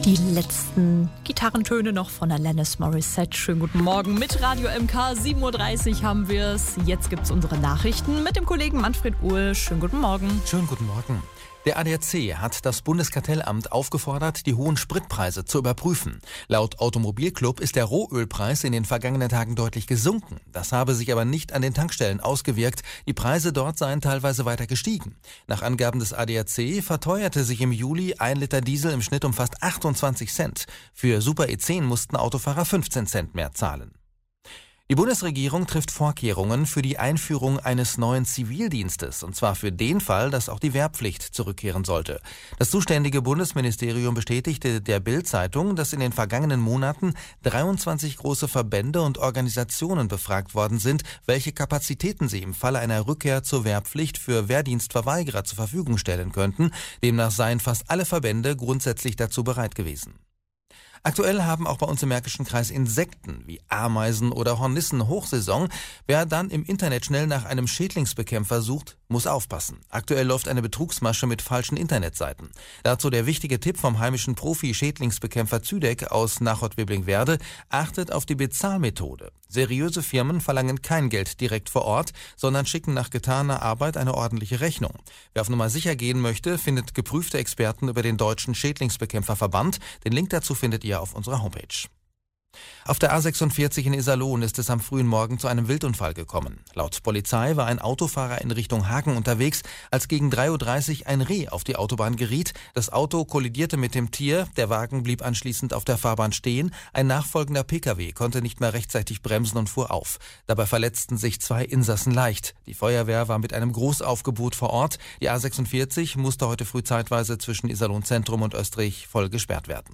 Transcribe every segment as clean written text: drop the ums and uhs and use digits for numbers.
Die letzten Gitarrentöne noch von Alanis Morissette. Schönen guten Morgen mit Radio MK. 7.30 Uhr haben wir es. Jetzt gibt es unsere Nachrichten mit dem Kollegen Manfred Uhl. Schönen guten Morgen. Schönen guten Morgen. Der ADAC hat das Bundeskartellamt aufgefordert, die hohen Spritpreise zu überprüfen. Laut Automobilclub ist der Rohölpreis in den vergangenen Tagen deutlich gesunken. Das habe sich aber nicht an den Tankstellen ausgewirkt. Die Preise dort seien teilweise weiter gestiegen. Nach Angaben des ADAC verteuerte sich im Juli 1 Liter Diesel im Schnitt um fast 28 Cent. Für Super E10 mussten Autofahrer 15 Cent mehr zahlen. Die Bundesregierung trifft Vorkehrungen für die Einführung eines neuen Zivildienstes, und zwar für den Fall, dass auch die Wehrpflicht zurückkehren sollte. Das zuständige Bundesministerium bestätigte der Bild-Zeitung, dass in den vergangenen Monaten 23 große Verbände und Organisationen befragt worden sind, welche Kapazitäten sie im Falle einer Rückkehr zur Wehrpflicht für Wehrdienstverweigerer zur Verfügung stellen könnten. Demnach seien fast alle Verbände grundsätzlich dazu bereit gewesen. Aktuell haben auch bei uns im Märkischen Kreis Insekten wie Ameisen oder Hornissen Hochsaison. Wer dann im Internet schnell nach einem Schädlingsbekämpfer sucht, muss aufpassen. Aktuell läuft eine Betrugsmasche mit falschen Internetseiten. Dazu der wichtige Tipp vom heimischen Profi-Schädlingsbekämpfer Züdeck aus Nachod-Wiblingwerde: Achtet auf die Bezahlmethode. Seriöse Firmen verlangen kein Geld direkt vor Ort, sondern schicken nach getaner Arbeit eine ordentliche Rechnung. Wer auf Nummer sicher gehen möchte, findet geprüfte Experten über den Deutschen Schädlingsbekämpferverband. Den Link dazu findet ihr auf unserer Homepage. Auf der A46 in Iserlohn ist es am frühen Morgen zu einem Wildunfall gekommen. Laut Polizei war ein Autofahrer in Richtung Hagen unterwegs, als gegen 3.30 Uhr ein Reh auf die Autobahn geriet. Das Auto kollidierte mit dem Tier, der Wagen blieb anschließend auf der Fahrbahn stehen. Ein nachfolgender Pkw konnte nicht mehr rechtzeitig bremsen und fuhr auf. Dabei verletzten sich 2 Insassen leicht. Die Feuerwehr war mit einem Großaufgebot vor Ort. Die A46 musste heute früh zeitweise zwischen Iserlohn Zentrum und Österreich voll gesperrt werden.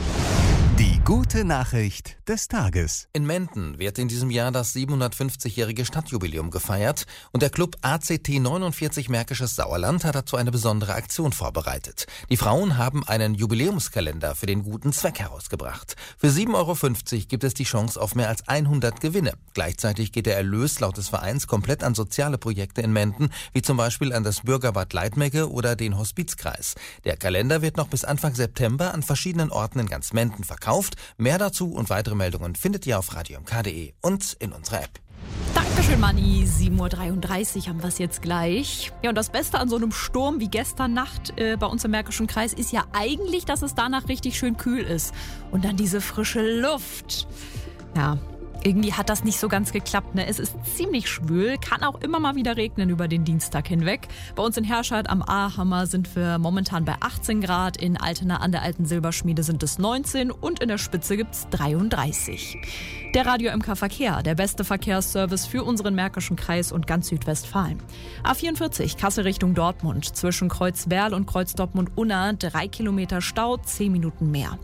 Die gute Nachricht des Tages. In Menden wird in diesem Jahr das 750-jährige Stadtjubiläum gefeiert und der Club ACT 49 Märkisches Sauerland hat dazu eine besondere Aktion vorbereitet. Die Frauen haben einen Jubiläumskalender für den guten Zweck herausgebracht. Für 7,50 € gibt es die Chance auf mehr als 100 Gewinne. Gleichzeitig geht der Erlös laut des Vereins komplett an soziale Projekte in Menden, wie zum Beispiel an das Bürgerbad Leitmegge oder den Hospizkreis. Der Kalender wird noch bis Anfang September an verschiedenen Orten in ganz Menden verkauft. Mehr dazu und weitere Meldungen findet ihr auf radiomk.de und in unserer App. Dankeschön, Manni. 7.33 Uhr haben wir es jetzt gleich. Ja, und das Beste an so einem Sturm wie gestern Nacht bei uns im Märkischen Kreis ist ja eigentlich, dass es danach richtig schön kühl ist. Und dann diese frische Luft. Ja, irgendwie hat das nicht so ganz geklappt, ne? Es ist ziemlich schwül, kann auch immer mal wieder regnen über den Dienstag hinweg. Bei uns in Herscheid am Ahammer sind wir momentan bei 18 Grad, in Altena an der Alten Silberschmiede sind es 19 und in der Spitze gibt's 33. Der Radio MK Verkehr, der beste Verkehrsservice für unseren Märkischen Kreis und ganz Südwestfalen. A44 Kassel Richtung Dortmund, zwischen Kreuzwerl und Kreuz Dortmund-Unna 3 Kilometer Stau, 10 Minuten mehr.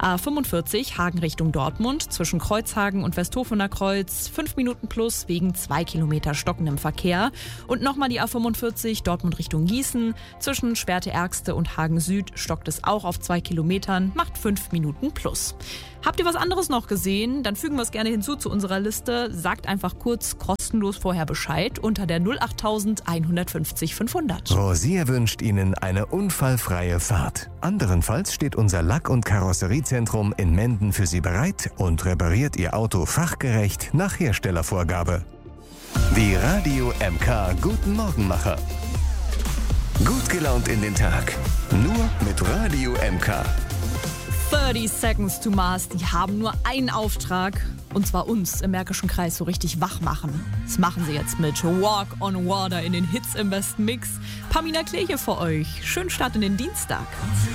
A45 Hagen Richtung Dortmund, zwischen Kreuzhagen und Westhofener Kreuz 5 Minuten plus wegen 2 Kilometer stockendem Verkehr. Und nochmal die A45 Dortmund Richtung Gießen, zwischen Schwerte-Ergste und Hagen Süd stockt es auch auf 2 Kilometern, macht 5 Minuten plus. Habt ihr was anderes noch gesehen? Dann fügen wir es gerne hinzu zu unserer Liste. Sagt einfach kurz kostenlos vorher Bescheid unter der 08000 150 500. Rosier wünscht Ihnen eine unfallfreie Fahrt. Anderenfalls steht unser Lack- und Karosseriezentrum in Menden für Sie bereit und repariert Ihr Auto fachgerecht nach Herstellervorgabe. Die Radio MK Guten Morgenmacher. Gut gelaunt in den Tag. Nur mit Radio MK. 30 Seconds to Mars, die haben nur einen Auftrag, und zwar uns im Märkischen Kreis so richtig wach machen. Das machen sie jetzt mit Walk on Water in den Hits im besten Mix. Pamina Kleche für euch. Schönen Start in den Dienstag.